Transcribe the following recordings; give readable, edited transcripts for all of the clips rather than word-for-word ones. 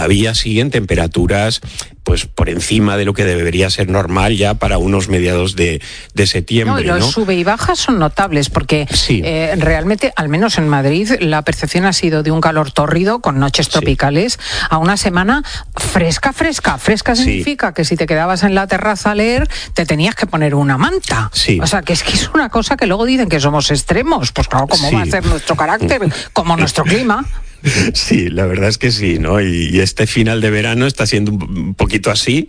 todavía siguen temperaturas pues por encima de lo que debería ser normal ya para unos mediados de septiembre. No, y los sube y bajas son notables porque sí. Realmente, al menos en Madrid, la percepción ha sido de un calor tórrido con noches tropicales a una semana fresca. Fresca significa que si te quedabas en la terraza a leer, te tenías que poner una manta. Sí. O sea, que es una cosa que luego dicen que somos extremos. Pues claro, ¿cómo va a ser nuestro carácter? Como nuestro clima. Sí, la verdad es que sí, ¿no? Y este final de verano está siendo un poquito así.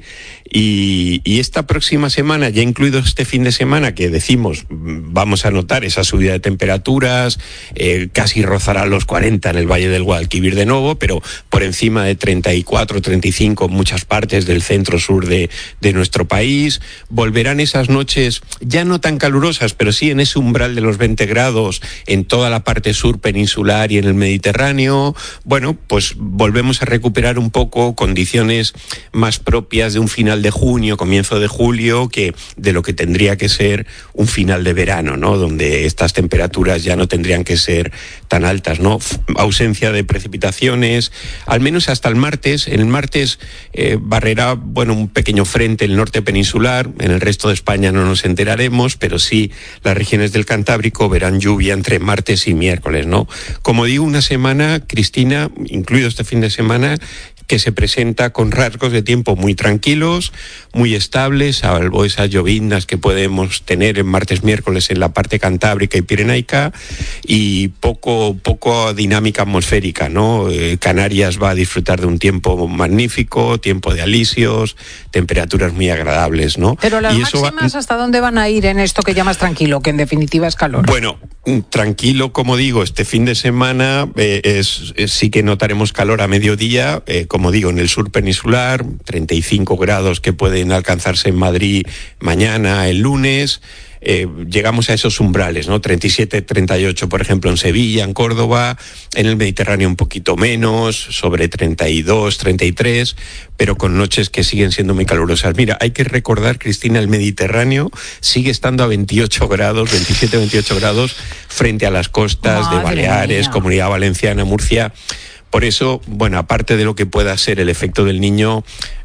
Y esta próxima semana, ya incluido este fin de semana, que decimos vamos a notar esa subida de temperaturas, casi rozará los 40 en el Valle del Guadalquivir de nuevo, pero por encima de 34, 35 en muchas partes del centro-sur de nuestro país. Volverán esas noches ya no tan calurosas, pero sí en ese umbral de los 20 grados en toda la parte sur peninsular y en el Mediterráneo. Bueno, pues volvemos a recuperar un poco condiciones más propias de un final de junio, comienzo de julio, que de lo que tendría que ser un final de verano, ¿no? Donde estas temperaturas ya no tendrían que ser tan altas, ¿no? Ausencia de precipitaciones, al menos hasta el martes. En el martes barrerá, bueno, un pequeño frente el norte peninsular. En el resto de España no nos enteraremos, pero sí las regiones del Cantábrico verán lluvia entre martes y miércoles, ¿no? Como digo, una semana, Cristina, incluido este fin de semana, que se presenta con rasgos de tiempo muy tranquilos, muy estables, salvo esas lloviznas que podemos tener en martes, miércoles en la parte cantábrica y pirenaica, y poco dinámica atmosférica, ¿no? Canarias va a disfrutar de un tiempo magnífico, tiempo de alisios, temperaturas muy agradables, ¿no? Pero las máximas, ¿hasta dónde van a ir en esto que llamas tranquilo, que en definitiva es calor? Bueno, tranquilo, como digo, este fin de semana sí que notaremos calor a mediodía, como digo, en el sur peninsular, 35 grados que pueden alcanzarse en Madrid mañana, el lunes. Llegamos a esos umbrales, ¿no? 37, 38, por ejemplo, en Sevilla, en Córdoba, en el Mediterráneo un poquito menos, sobre 32, 33, pero con noches que siguen siendo muy calurosas. Mira, hay que recordar, Cristina, el Mediterráneo sigue estando a 28 grados, 27, 28 grados, frente a las costas de Baleares, Comunidad Valenciana, Murcia. Por eso, bueno, aparte de lo que pueda ser el efecto del Niño,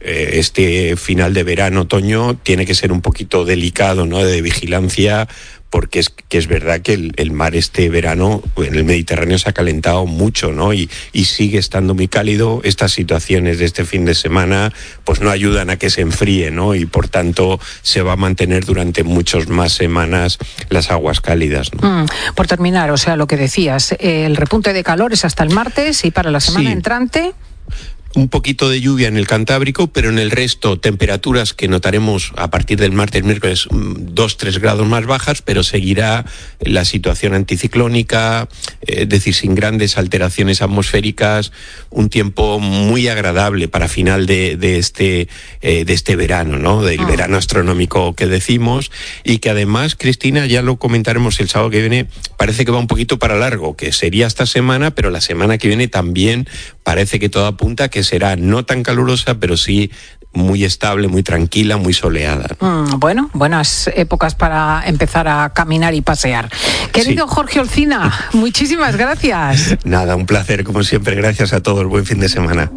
este final de verano, otoño, tiene que ser un poquito delicado, ¿no? De vigilancia, porque es verdad que el mar este verano en el Mediterráneo se ha calentado mucho, ¿no? Y sigue estando muy cálido. Estas situaciones de este fin de semana pues no ayudan a que se enfríe, ¿no? Y por tanto se va a mantener durante muchas más semanas las aguas cálidas, ¿no? Por terminar, o sea, lo que decías, el repunte de calor es hasta el martes y para la semana entrante... Un poquito de lluvia en el Cantábrico, pero en el resto temperaturas que notaremos a partir del martes, miércoles 2-3 grados más bajas, pero seguirá la situación anticiclónica, es decir, sin grandes alteraciones atmosféricas, un tiempo muy agradable para final de este verano, ¿no? Del verano astronómico que decimos, y que además, Cristina, ya lo comentaremos el sábado que viene, parece que va un poquito para largo, que sería esta semana, pero la semana que viene también parece que todo apunta que será no tan calurosa, pero sí muy estable, muy tranquila, muy soleada. Bueno, buenas épocas para empezar a caminar y pasear. Querido Jorge Olcina, muchísimas gracias. Nada, un placer como siempre. Gracias a todos. Buen fin de semana.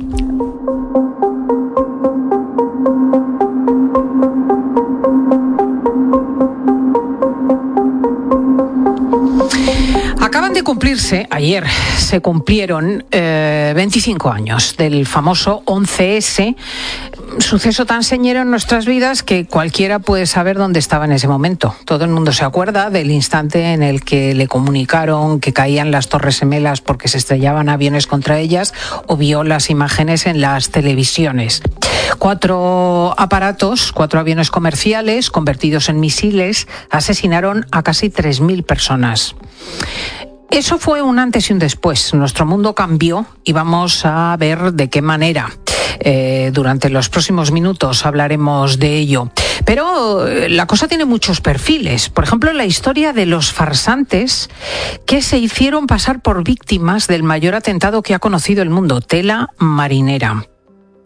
Acaban de cumplirse, ayer se cumplieron 25 años del famoso 11S, suceso tan señero en nuestras vidas que cualquiera puede saber dónde estaba en ese momento. Todo el mundo se acuerda del instante en el que le comunicaron que caían las Torres Gemelas porque se estrellaban aviones contra ellas, o vio las imágenes en las televisiones. 4 aviones comerciales convertidos en misiles asesinaron a casi 3.000 personas. Eso fue un antes y un después. Nuestro mundo cambió y vamos a ver de qué manera. Durante los próximos minutos hablaremos de ello. Pero la cosa tiene muchos perfiles. Por ejemplo, la historia de los farsantes que se hicieron pasar por víctimas del mayor atentado que ha conocido el mundo, tela marinera.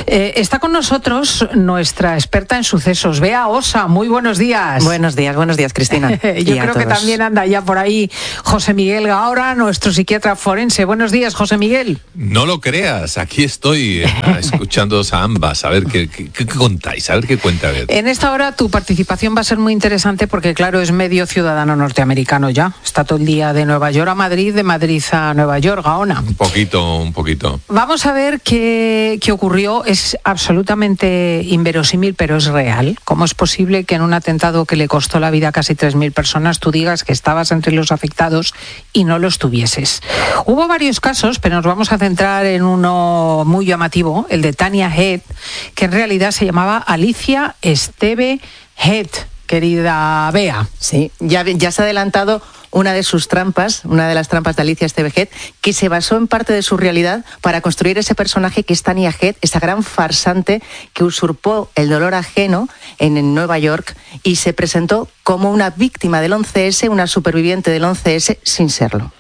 Está con nosotros nuestra experta en sucesos, Bea Osa. Muy buenos días. Buenos días, Cristina. Yo creo que también anda ya por ahí José Miguel Gaora, nuestro psiquiatra forense. Buenos días, José Miguel. No lo creas, aquí estoy escuchándoos a ambas, a ver qué contáis, a ver qué cuenta. En esta hora tu participación va a ser muy interesante porque, claro, es medio ciudadano norteamericano ya. Está todo el día de Nueva York a Madrid, de Madrid a Nueva York, Gaona. Un poquito. Vamos a ver qué ocurrió. Es absolutamente inverosímil, pero es real. ¿Cómo es posible que en un atentado que le costó la vida a casi 3.000 personas tú digas que estabas entre los afectados y no lo estuvieses? Hubo varios casos, pero nos vamos a centrar en uno muy llamativo, el de Tania Head, que en realidad se llamaba Alicia Esteve Head, querida Bea. Sí, ya se ha adelantado una de sus trampas, una de las trampas de Alicia Esteve Head, que se basó en parte de su realidad para construir ese personaje que es Tania Head, esa gran farsante que usurpó el dolor ajeno en Nueva York y se presentó como una víctima del 11S, una superviviente del 11S sin serlo.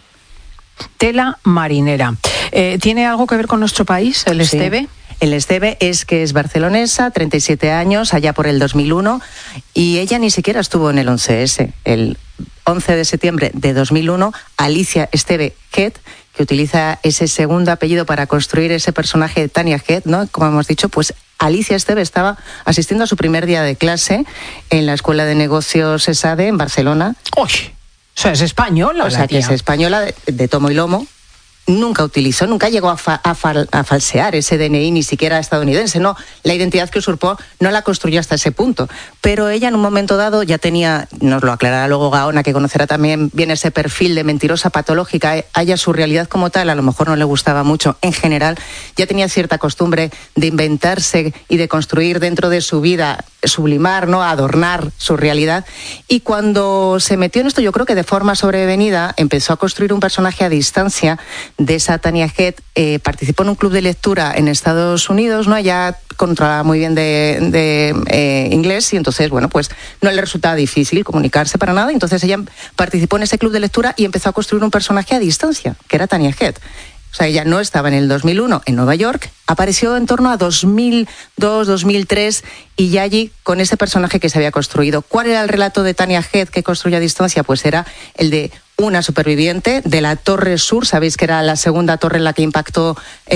Tela marinera. ¿Tiene algo que ver con nuestro país, el Esteve? Sí. El Esteve es barcelonesa, 37 años, allá por el 2001, y ella ni siquiera estuvo en el 11S. El 11 de septiembre de 2001, Alicia Esteve Head, que utiliza ese segundo apellido para construir ese personaje de Tania Head, ¿no? Como hemos dicho, pues Alicia Esteve estaba asistiendo a su primer día de clase en la Escuela de Negocios ESADE en Barcelona. ¡Uy! O sea, es española. O sea, que es española de tomo y lomo. Nunca llegó a falsear ese DNI, ni siquiera estadounidense, no. La identidad que usurpó no la construyó hasta ese punto. Pero ella en un momento dado ya tenía, nos lo aclarará luego Gaona, que conocerá también bien ese perfil de mentirosa patológica. A ella su realidad como tal a lo mejor no le gustaba mucho. En general ya tenía cierta costumbre de inventarse y de construir dentro de su vida, sublimar, ¿no? Adornar su realidad. Y cuando se metió en esto, yo creo que de forma sobrevenida, empezó a construir un personaje a distancia de esa Tania Head. Participó en un club de lectura en Estados Unidos, ¿no? Ella controlaba muy bien de inglés y entonces, bueno, pues no le resultaba difícil comunicarse para nada. Entonces ella participó en ese club de lectura y empezó a construir un personaje a distancia, que era Tania Head. O sea, ella no estaba en el 2001 en Nueva York, apareció en torno a 2002, 2003 y ya allí con ese personaje que se había construido. ¿Cuál era el relato de Tania Head que construyó a distancia? Pues era el de una superviviente de la Torre Sur, sabéis que era la segunda torre en la que impactó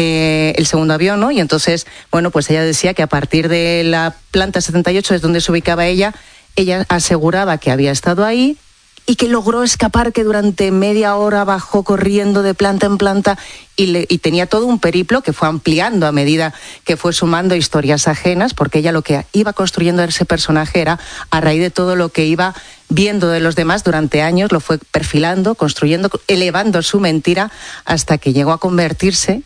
el segundo avión, ¿no? Y entonces, bueno, pues ella decía que a partir de la planta 78 es donde se ubicaba ella aseguraba que había estado ahí y que logró escapar, que durante media hora bajó corriendo de planta en planta y tenía todo un periplo que fue ampliando a medida que fue sumando historias ajenas, porque ella lo que iba construyendo ese personaje era a raíz de todo lo que iba viendo de los demás durante años, lo fue perfilando, construyendo, elevando su mentira hasta que llegó a convertirse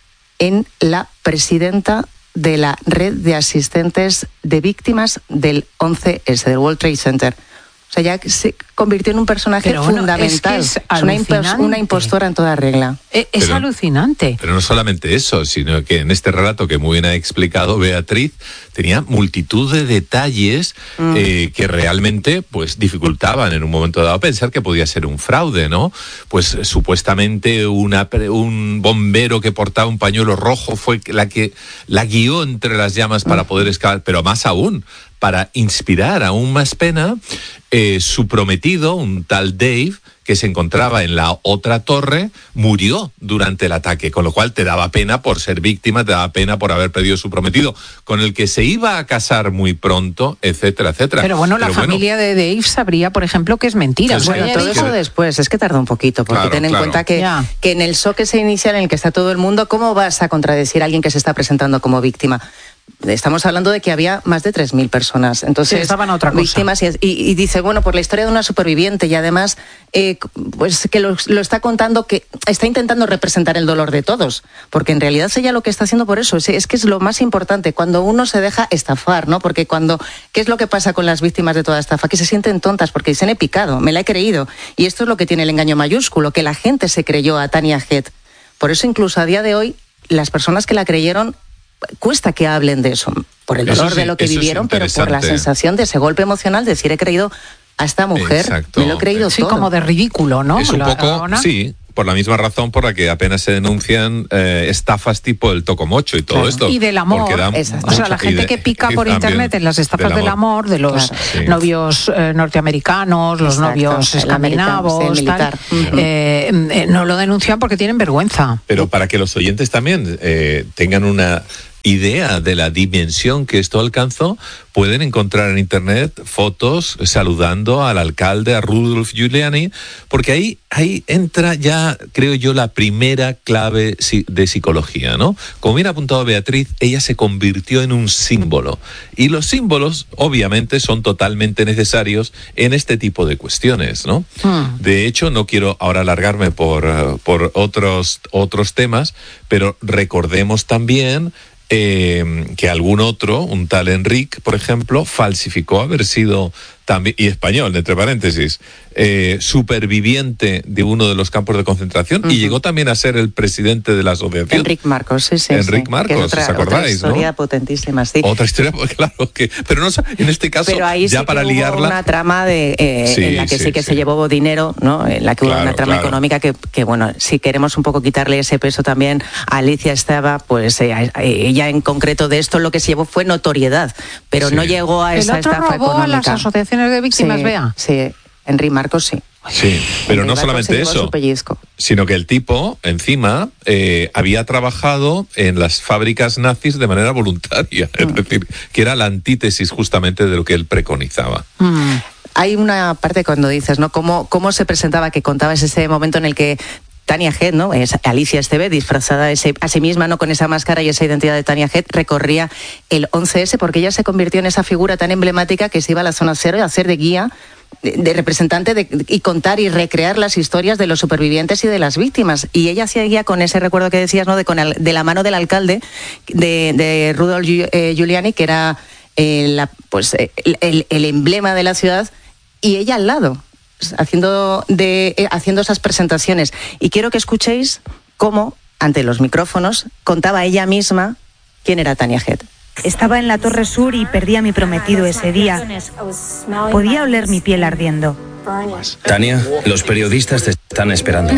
en la presidenta de la red de asistentes de víctimas del 11S, del World Trade Center. O sea, ya se convirtió en un personaje fundamental. Es una impostora en toda regla. Es alucinante. Pero no solamente eso, sino que en este relato que muy bien ha explicado Beatriz, tenía multitud de detalles que realmente pues dificultaban en un momento dado pensar que podía ser un fraude, ¿no? Pues supuestamente un bombero que portaba un pañuelo rojo fue la que la guió entre las llamas para poder escapar, pero más aún, para inspirar aún más pena, su prometido, un tal Dave, que se encontraba en la otra torre, murió durante el ataque, con lo cual te daba pena por ser víctima, te daba pena por haber perdido su prometido, con el que se iba a casar muy pronto, etcétera, etcétera. Pero bueno, la familia de Dave sabría, por ejemplo, que es mentira. Bueno, todo eso después, es que tarda un poquito, porque ten en cuenta que en el shock ese inicial en el que está todo el mundo, ¿cómo vas a contradecir a alguien que se está presentando como víctima? Estamos hablando de que había más de 3.000 personas, entonces sí, estaban otra cosa. Víctimas y dice, bueno, por la historia de una superviviente y además pues que lo está contando, que está intentando representar el dolor de todos, porque en realidad ella lo que está haciendo por eso es que es lo más importante cuando uno se deja estafar, ¿no? Porque ¿qué es lo que pasa con las víctimas de toda estafa? Que se sienten tontas porque dicen, he picado, me la he creído, y esto es lo que tiene el engaño mayúsculo, que la gente se creyó a Tania Head. Por eso incluso a día de hoy las personas que la creyeron cuesta que hablen de eso, por el dolor de lo que vivieron, pero por la sensación de ese golpe emocional, de decir, he creído a esta mujer, me lo he creído todo. Sí, como de ridículo, ¿no? Es un poco, sí, por la misma razón por la que apenas se denuncian estafas tipo el tocomocho y todo esto. Y del amor. O sea, la gente que pica por internet en las estafas del amor, de los novios norteamericanos, los novios escandinavos, tal, no lo denuncian porque tienen vergüenza. Pero para que los oyentes también tengan una idea de la dimensión que esto alcanzó, pueden encontrar en internet fotos saludando al alcalde, a Rudolph Giuliani, porque ahí entra ya, creo yo, la primera clave de psicología, ¿no? Como bien ha apuntado Beatriz, ella se convirtió en un símbolo, y los símbolos obviamente son totalmente necesarios en este tipo de cuestiones, ¿no? De hecho, no quiero ahora alargarme por otros temas, pero recordemos también que algún otro, un tal Enrique, por ejemplo, falsificó haber sido también, y español, entre paréntesis, superviviente de uno de los campos de concentración, y llegó también a ser el presidente de la asociación. Enrique Marcos, sí. Enrique Marcos, ¿os acordáis? Otra historia potentísima, sí. Otra historia, claro, pero no, en este caso, pero ahí ya sí para liarla... Hubo una trama en la que sí que se llevó dinero, ¿no? En la que hubo una trama económica que, bueno, si queremos un poco quitarle ese peso también a Alicia Esteva, pues ella en concreto de esto lo que se llevó fue notoriedad, pero no llegó a esa estafa económica. ¿El otro robó a las asociaciones de víctimas, Bea? Sí, Enrique Marcos sí. Sí, pero no solamente eso, sino que el tipo, encima, había trabajado en las fábricas nazis de manera voluntaria, es decir, que era la antítesis justamente de lo que él preconizaba. Hay una parte cuando dices, ¿no? ¿Cómo se presentaba, que contabas ese momento en el que Tania Head, ¿no? Es Alicia Esteve, disfrazada a sí misma, ¿no? Con esa máscara y esa identidad de Tania Head, recorría el 11S porque ella se convirtió en esa figura tan emblemática que se iba a la zona cero a hacer de guía, de representante y contar y recrear las historias de los supervivientes y de las víctimas. Y ella seguía con ese recuerdo que decías, ¿no? De la mano del alcalde de Rudolph Giuliani, que era el emblema de la ciudad, y ella al lado, haciendo esas presentaciones. Y quiero que escuchéis cómo, ante los micrófonos, contaba ella misma quién era Tania Head. Estaba en la Torre Sur y perdí a mi prometido ese día. Podía oler mi piel ardiendo. Tania, los periodistas te están esperando.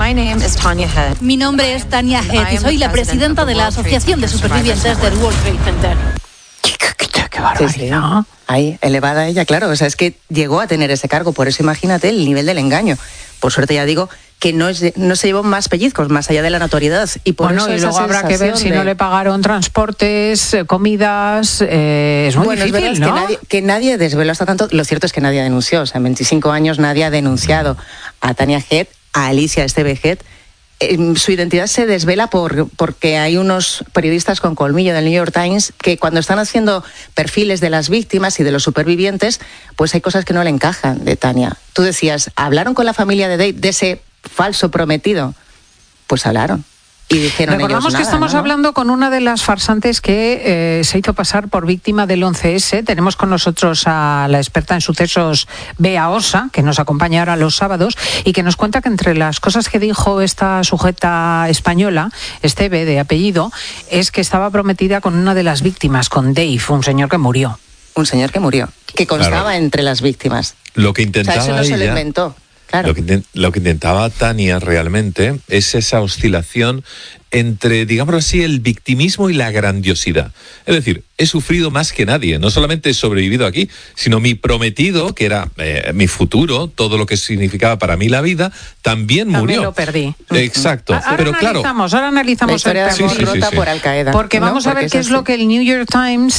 Mi nombre es Tania Head y soy la presidenta de la Asociación de Supervivientes del World Trade Center. ¡Qué barbaridad! Sí. Ahí, elevada ella, claro. O sea, es que llegó a tener ese cargo. Por eso imagínate el nivel del engaño. Por suerte, ya digo, que no se llevó más pellizcos, más allá de la notoriedad. Y por eso y luego habrá que ver si no le pagaron transportes, comidas. Es muy difícil, es ¿no? Que nadie desveló hasta tanto. Lo cierto es que nadie denunció. O sea, en 25 años nadie ha denunciado a Tania Head, a Alicia Esteve Head. Su identidad se desvela porque hay unos periodistas con colmillo del New York Times que cuando están haciendo perfiles de las víctimas y de los supervivientes, pues hay cosas que no le encajan de Tania. Tú decías, ¿hablaron con la familia de Dave, de ese falso prometido? Pues hablaron. Y dijeron recordamos ellos que estamos hablando con una de las farsantes que se hizo pasar por víctima del 11S. Tenemos con nosotros a la experta en sucesos Bea Osa, que nos acompaña ahora los sábados y que nos cuenta que entre las cosas que dijo esta sujeta española, Esteve de apellido, es que estaba prometida con una de las víctimas, con Dave, un señor que murió. Un señor que murió, que constaba entre las víctimas. Lo que intentaba eso no se lo inventó. Claro. Lo que intentaba Tania realmente es esa oscilación entre, digámoslo así, el victimismo y la grandiosidad. Es decir, he sufrido más que nadie. No solamente he sobrevivido aquí, sino mi prometido, que era mi futuro, todo lo que significaba para mí la vida, también murió. También lo perdí. Exacto. Pero ahora analizamos la historia el rota por Al Qaeda. Porque vamos a ver qué es lo que el New York Times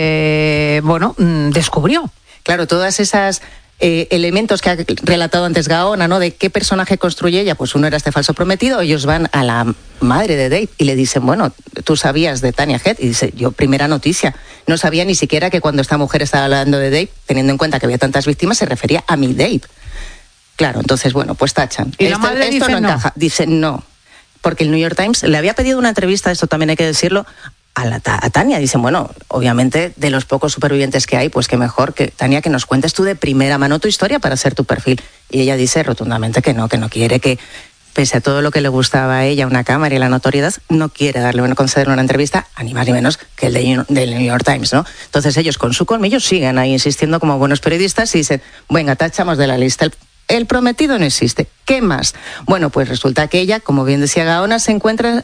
descubrió. Claro, todas esas elementos que ha relatado antes Gaona, ¿no? De qué personaje construye ella, pues uno era este falso prometido. Ellos van a la madre de Dave y le dicen, bueno, tú sabías de Tania Head, y dice, yo primera noticia, no sabía ni siquiera que cuando esta mujer estaba hablando de Dave, teniendo en cuenta que había tantas víctimas, se refería a mi Dave. Claro, entonces bueno, pues tachan. Y la madre esto dice no encaja. Dice no, porque el New York Times le había pedido una entrevista, esto también hay que decirlo, a Tania. Dicen, bueno, obviamente de los pocos supervivientes que hay, pues que mejor que Tania, que nos cuentes tú de primera mano tu historia para hacer tu perfil. Y ella dice rotundamente que no quiere, que pese a todo lo que le gustaba a ella, una cámara y la notoriedad, no quiere concederle una entrevista, a ni más ni menos que el del New York Times, ¿no? Entonces ellos con su colmillo siguen ahí insistiendo como buenos periodistas y dicen, venga, tachamos de la lista el prometido no existe. ¿Qué más? Bueno, pues resulta que ella, como bien decía Gaona, se encuentra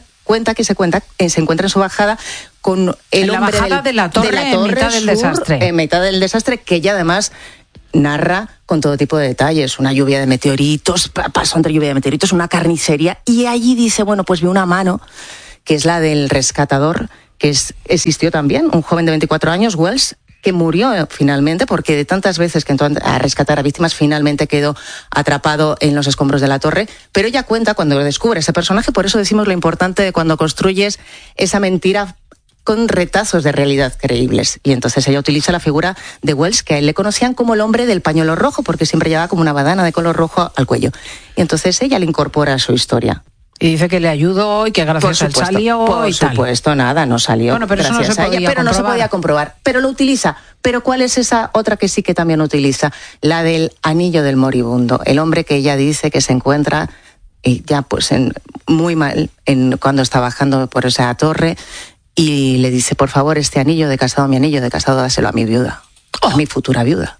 en su bajada con el hombre de la torre en mitad del desastre. En mitad del desastre, que ella además narra con todo tipo de detalles, una lluvia de meteoritos, pasó entre lluvia de meteoritos, una carnicería, y allí dice, bueno, pues vi una mano, que es la del rescatador, que existió también, un joven de 24 años, Wells, que murió finalmente, porque de tantas veces que entró a rescatar a víctimas, finalmente quedó atrapado en los escombros de la torre. Pero ella cuenta, cuando descubre ese personaje, por eso decimos lo importante de cuando construyes esa mentira con retazos de realidad creíbles. Y entonces ella utiliza la figura de Wells, que a él le conocían como el hombre del pañuelo rojo, porque siempre llevaba como una bandana de color rojo al cuello. Y entonces ella le incorpora a su historia. Y dice que le ayudó y que gracias a él salió. Por supuesto, nada, no salió. Bueno, pero gracias eso no se podía comprobar. Pero lo utiliza. Pero ¿cuál es esa otra que sí que también utiliza? La del anillo del moribundo. El hombre que ella dice que se encuentra ya pues muy mal cuando está bajando por esa torre, y le dice, por favor, este anillo de casado, mi anillo de casado, dáselo a mi viuda, a mi futura viuda.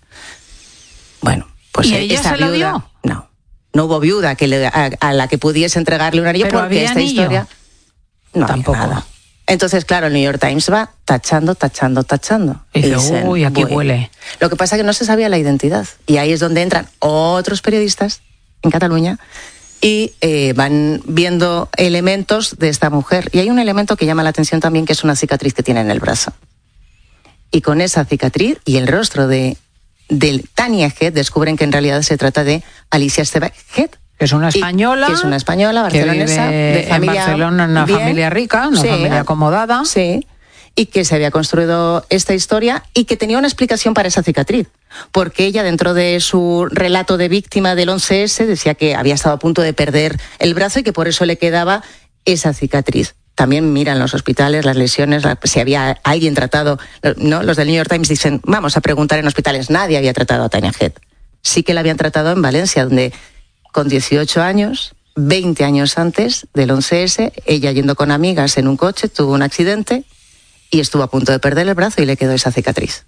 Bueno, pues ¿y ella se lo dio? No hubo viuda a la que pudiese entregarle un anillo, porque esta anillo? Historia no tampoco había nada. Entonces, claro, el New York Times va tachando. Y dice, uy, aquí huele. Lo que pasa es que no se sabía la identidad. Y ahí es donde entran otros periodistas en Cataluña y van viendo elementos de esta mujer. Y hay un elemento que llama la atención también, que es una cicatriz que tiene en el brazo. Y con esa cicatriz y el rostro de Tania Head, descubren que en realidad se trata de Alicia Esteve Head. Que es una española. Que es una española barcelonesa. De familia, en Barcelona, una familia rica, una familia acomodada. Sí. Y que se había construido esta historia y que tenía una explicación para esa cicatriz. Porque ella, dentro de su relato de víctima del 11S, decía que había estado a punto de perder el brazo y que por eso le quedaba esa cicatriz. También miran los hospitales, las lesiones, si había alguien tratado, ¿no? Los del New York Times dicen, vamos a preguntar en hospitales. Nadie había tratado a Tania Head. Sí que la habían tratado en Valencia, donde con 18 años, 20 años antes del 11S, ella yendo con amigas en un coche, tuvo un accidente y estuvo a punto de perder el brazo y le quedó esa cicatriz.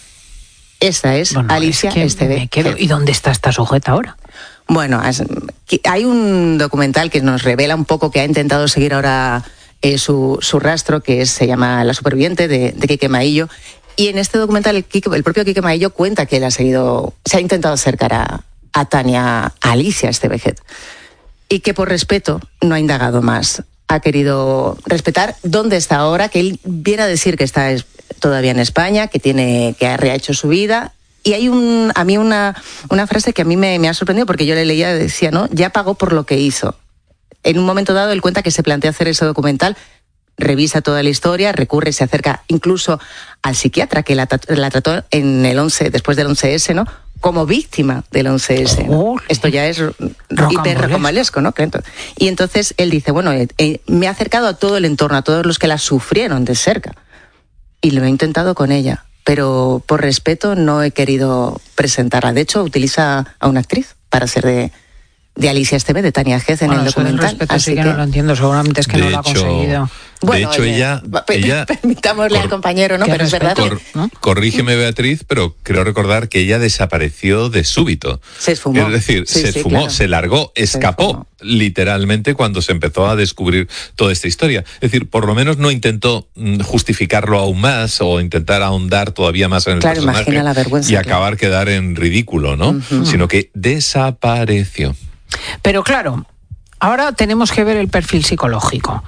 Esa es Alicia Esteve. ¿Y dónde está esta sujeta ahora? Bueno, hay un documental que nos revela un poco, que ha intentado seguir ahora su rastro, que se llama La superviviente, de Quique Maillo. Y en este documental el propio Quique Maillo cuenta que él se ha intentado acercar a Tania, a Alicia Esteve Head, y que por respeto no ha indagado más. Ha querido respetar dónde está ahora, que él viene a decir que está todavía en España, que ha rehecho su vida. Y hay a mí una frase que a mí me ha sorprendido, porque yo le leía y decía, ¿no? Ya pagó por lo que hizo. En un momento dado él cuenta que se plantea hacer ese documental, revisa toda la historia, recurre, se acerca incluso al psiquiatra que la trató después del 11S, ¿no? Como víctima del 11S. ¿no? Esto ya es hiperrocambolesco, ¿no? Y entonces él dice, bueno, me he acercado a todo el entorno, a todos los que la sufrieron de cerca, y lo he intentado con ella, pero por respeto no he querido presentarla. De hecho, utiliza a una actriz para ser de Alicia Esteve, de Tania Head en el documental. Así que no lo entiendo, seguramente es que no lo ha conseguido. Bueno, de hecho, ella permitámosle al compañero, ¿no? Pero es verdad que... Corrígeme, Beatriz, pero creo recordar que ella desapareció de súbito. Se esfumó. Es decir, se esfumó, claro. Se largó, escapó, literalmente, cuando se empezó a descubrir toda esta historia. Es decir, por lo menos no intentó justificarlo aún más o intentar ahondar todavía más en el personaje, imagina la vergüenza, y acabar quedar en ridículo, ¿no? Sino que desapareció. Pero claro, ahora tenemos que ver el perfil psicológico.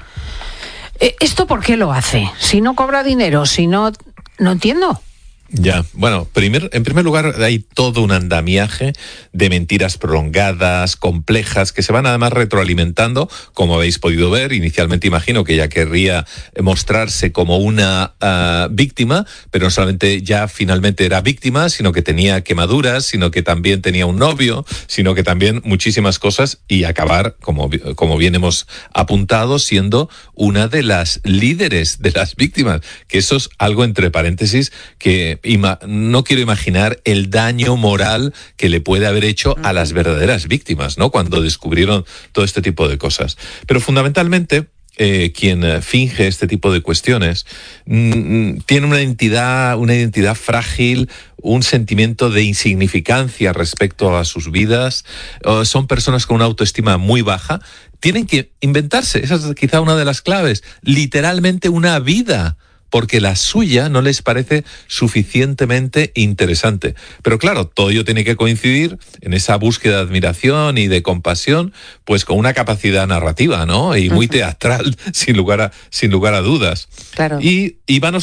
¿Esto por qué lo hace? Si no cobra dinero, si no entiendo. Ya, bueno, en primer lugar hay todo un andamiaje de mentiras prolongadas, complejas, que se van además retroalimentando, como habéis podido ver. Inicialmente imagino que ella querría mostrarse como una víctima, pero no solamente ya finalmente era víctima, sino que tenía quemaduras, sino que también tenía un novio, sino que también muchísimas cosas, y acabar, como bien hemos apuntado, siendo una de las líderes de las víctimas, que eso es algo entre paréntesis que no quiero imaginar el daño moral que le puede haber hecho a las verdaderas víctimas, ¿no? Cuando descubrieron todo este tipo de cosas. Pero fundamentalmente, quien finge este tipo de cuestiones tiene una identidad frágil, un sentimiento de insignificancia respecto a sus vidas, son personas con una autoestima muy baja. Tienen que inventarse, esa es quizá una de las claves, literalmente una vida, porque la suya no les parece suficientemente interesante. Pero claro, todo ello tiene que coincidir en esa búsqueda de admiración y de compasión, pues con una capacidad narrativa, ¿no? Y muy teatral, sin lugar a dudas. Claro. Y van